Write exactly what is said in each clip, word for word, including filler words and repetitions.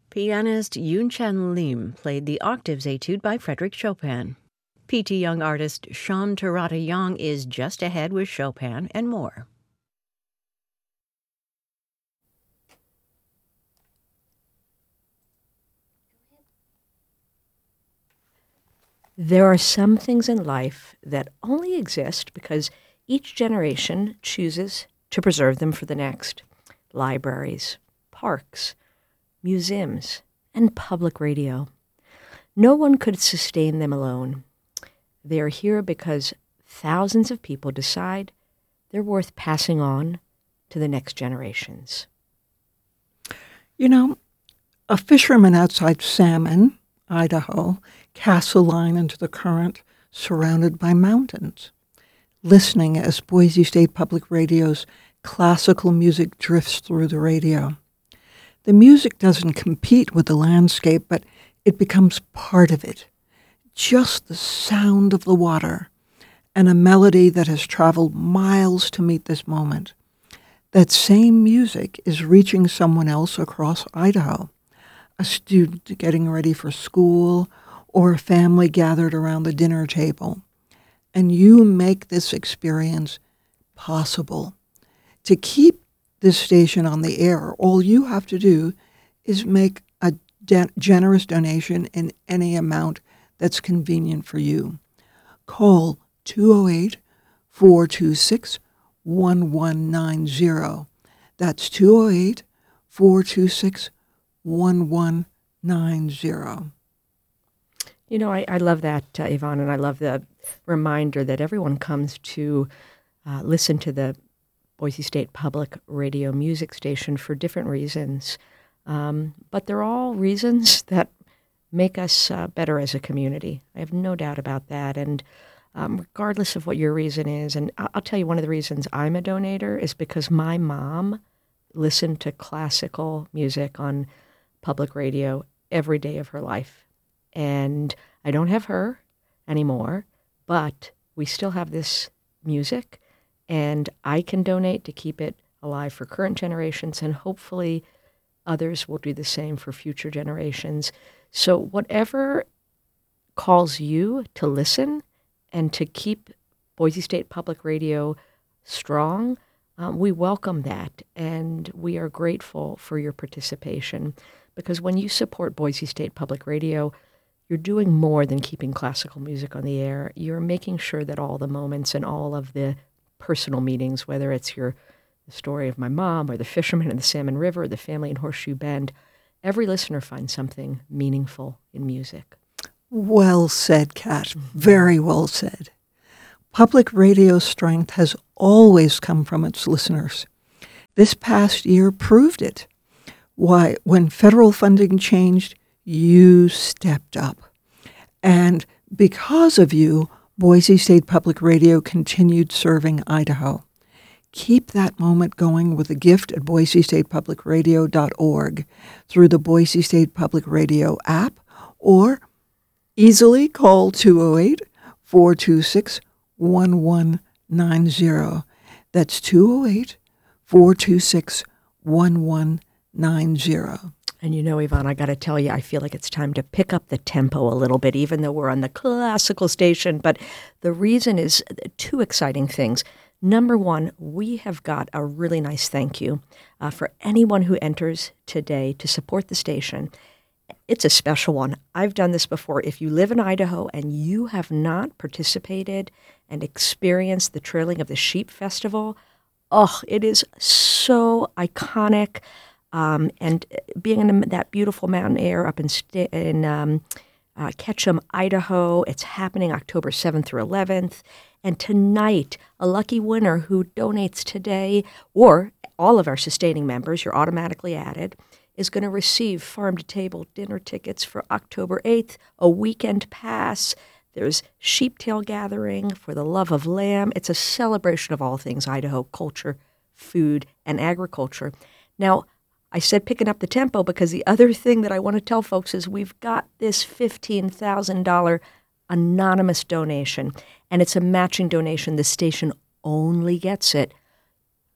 Pianist Yun-Chan Lim played the Octaves Etude by Frédéric Chopin. P T Young artist Sean Terata Young is just ahead with Chopin and more. There are some things in life that only exist because each generation chooses to preserve them for the next. Libraries, parks, museums, and public radio. No one could sustain them alone. They are here because thousands of people decide they're worth passing on to the next generations. You know, a fisherman outside Salmon, Idaho, casts a line into the current surrounded by mountains, listening as Boise State Public Radio's classical music drifts through the radio. The music doesn't compete with the landscape, but it becomes part of it. Just the sound of the water and a melody that has traveled miles to meet this moment. That same music is reaching someone else across Idaho, a student getting ready for school or a family gathered around the dinner table. And you make this experience possible. To keep this station on the air, all you have to do is make a de- generous donation in any amount that's convenient for you. Call two oh eight, four two six, one one nine zero. That's two oh eight, four two six, one one nine zero. You know, I, I love that, uh, Yvonne, and I love the reminder that everyone comes to uh, listen to the Boise State Public Radio music station for different reasons. Um, but they're all reasons that make us uh, better as a community. I have no doubt about that. And um, regardless of what your reason is, and I'll, I'll tell you one of the reasons I'm a donator is because my mom listened to classical music on public radio every day of her life. And I don't have her anymore, but we still have this music, and I can donate to keep it alive for current generations, and hopefully others will do the same for future generations. So whatever calls you to listen and to keep Boise State Public Radio strong, um, we welcome that, and we are grateful for your participation. Because when you support Boise State Public Radio, you're doing more than keeping classical music on the air. You're making sure that all the moments and all of the personal meetings, whether it's your the story of my mom or the fisherman in the Salmon River, or the family in Horseshoe Bend, every listener finds something meaningful in music. Well said, Kat. Mm-hmm. Very well said. Public radio strength has always come from its listeners. This past year proved it. Why, when federal funding changed, you stepped up. And because of you, Boise State Public Radio continued serving Idaho. Keep that moment going with a gift at boise state public radio dot org through the Boise State Public Radio app, or easily call two oh eight, four two six, one one nine zero. That's two oh eight, four two six, one one nine zero. And you know, Yvonne, I got to tell you, I feel like it's time to pick up the tempo a little bit, even though we're on the classical station. But the reason is two exciting things. Number one, we have got a really nice thank you uh, for anyone who enters today to support the station. It's a special one. I've done this before. If you live in Idaho and you have not participated and experienced the Trailing of the Sheep Festival, oh, it is so iconic. Um, and being in that beautiful mountain air up in, st- in um, uh, Ketchum, Idaho, it's happening October seventh through eleventh. And tonight, a lucky winner who donates today, or all of our sustaining members, you're automatically added, is going to receive farm-to-table dinner tickets for October eighth, a weekend pass. There's sheeptail gathering for the love of lamb. It's a celebration of all things Idaho, culture, food, and agriculture. Now, I said picking up the tempo because the other thing that I want to tell folks is we've got this fifteen thousand dollars anonymous donation, and it's a matching donation. The station only gets it.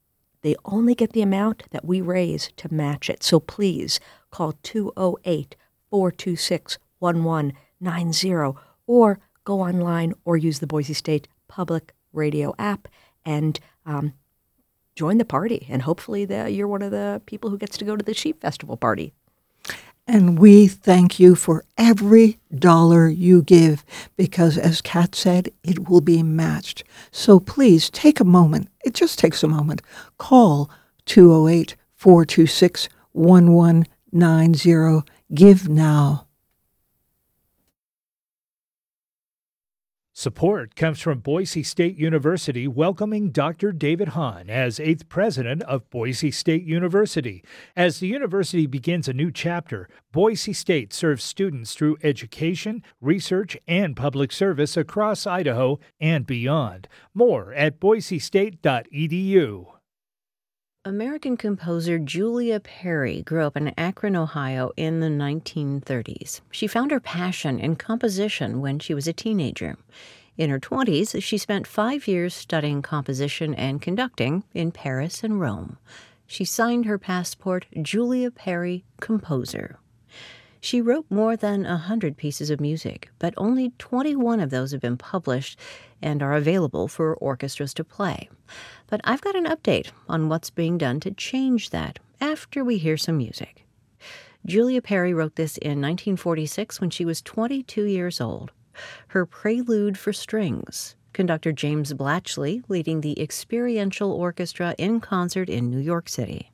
they only get the amount that we raise to match it. So please call two oh eight, four two six, one one nine zero or go online or use the Boise State Public Radio app and um, join the party. And hopefully the, you're one of the people who gets to go to the Sheep Festival party. And we thank you for every dollar you give because, as Kat said, it will be matched. So please take a moment. It just takes a moment. Call two oh eight, four two six, one one nine zero. Give now. Support comes from Boise State University welcoming Doctor David Hahn as eighth president of Boise State University. As the university begins a new chapter, Boise State serves students through education, research, and public service across Idaho and beyond. More at boise state dot e d u. American composer Julia Perry grew up in Akron, Ohio in the nineteen thirties. She found her passion in composition when she was a teenager. In her twenties, she spent five years studying composition and conducting in Paris and Rome. She signed her passport Julia Perry Composer. She wrote more than a hundred pieces of music, but only twenty-one of those have been published and are available for orchestras to play. But I've got an update on what's being done to change that after we hear some music. Julia Perry wrote this in nineteen forty-six when she was twenty-two years old. Her Prelude for Strings, conductor James Blatchley leading the Experiential Orchestra in concert in New York City.